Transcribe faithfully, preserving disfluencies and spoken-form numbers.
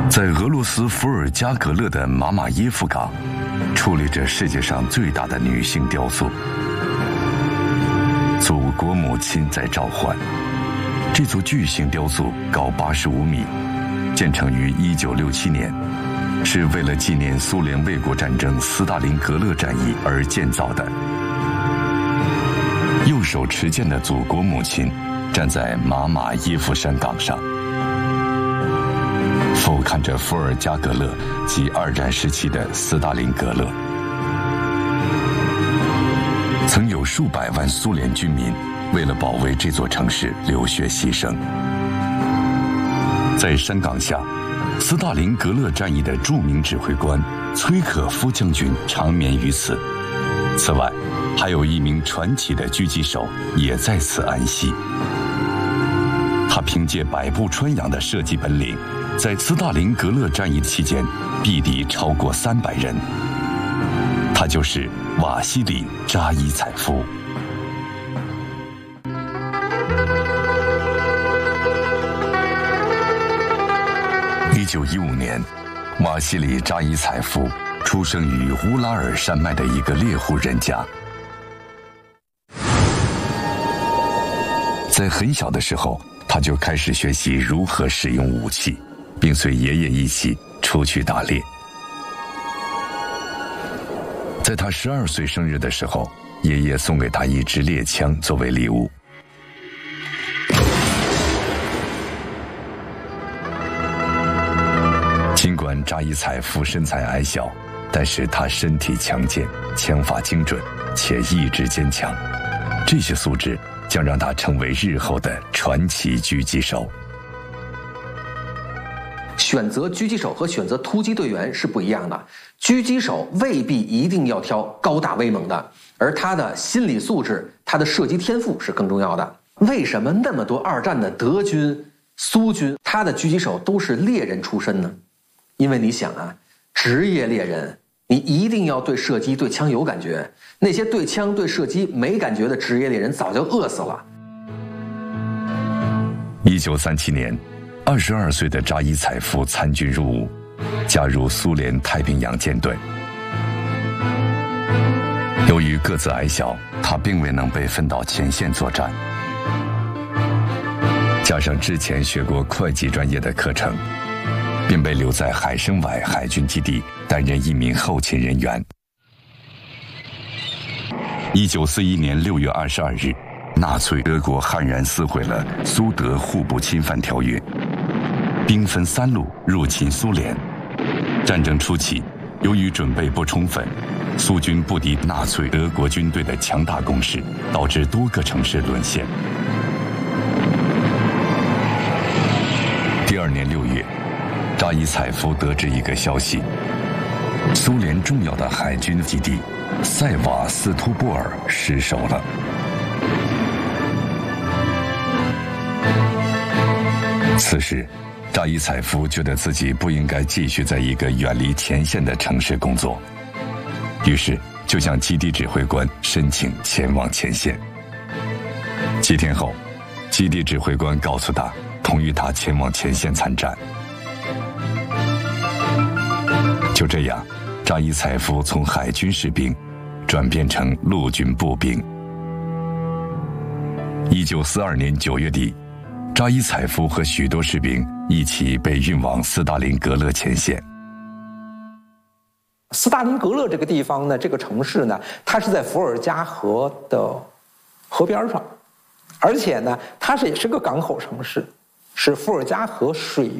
在俄罗斯伏尔加格勒的马马耶夫卡，矗立着世界上最大的女性雕塑。祖国母亲在召唤。这座巨型雕塑高八十五米，建成于一九六七年，是为了纪念苏联卫国战争斯大林格勒战役而建造的。右手持剑的祖国母亲站在马马耶夫山岗上，俯瞰着伏尔加格勒及二战时期的斯大林格勒。曾有数百万苏联军民为了保卫这座城市流血牺牲。在山岗下，斯大林格勒战役的著名指挥官崔可夫将军长眠于此。此外，还有一名传奇的狙击手也在此安息。他凭借百步穿杨的射击本领，在斯大林格勒战役期间毙敌超过三百人。他就是瓦西里·扎伊采夫。一九一五年，瓦西里·扎伊采夫出生于乌拉尔山脉的一个猎户人家。在很小的时候，他就开始学习如何使用武器，并随爷爷一起出去打猎。在他十二岁生日的时候，爷爷送给他一支猎枪作为礼物。尽管扎伊采夫身材矮小，但是他身体强健，枪法精准，且意志坚强。这些素质将让他成为日后的传奇狙击手。 选择狙击手和选择突击队员是不一样的，狙击手未必一定要挑高大威猛的，而他的心理素质、他的射击天赋是更重要的。为什么那么多二战的德军、苏军，他的狙击手都是猎人出身呢？因为你想啊，职业猎人，你一定要对射击、对枪有感觉，那些对枪、对射击没感觉的职业猎人早就饿死了。 一九三七年，二十二岁的扎伊采夫参军入伍，加入苏联太平洋舰队。由于个子矮小，他并未能被分到前线作战。加上之前学过会计专业的课程，并被留在海参崴海军基地担任一名后勤人员。一九四一年六月二十二日，纳粹德国悍然撕毁了苏德互不侵犯条约，兵分三路入侵苏联。战争初期，由于准备不充分，苏军不敌纳粹德国军队的强大攻势，导致多个城市沦陷。第二年六月，扎伊采夫得知一个消息：苏联重要的海军基地塞瓦斯托波尔失守了。此时，扎伊采夫觉得自己不应该继续在一个远离前线的城市工作，于是就向基地指挥官申请前往前线。几天后，基地指挥官告诉他，同意他前往前线参战。就这样，扎伊采夫从海军士兵转变成陆军步兵。一九四二年九月底，扎伊采夫和许多士兵一起被运往斯大林格勒前线。 斯大林格勒这个地方呢，这个城市呢，它是在伏尔加河的河边上，而且呢，它是也是个港口城市，是伏尔加河水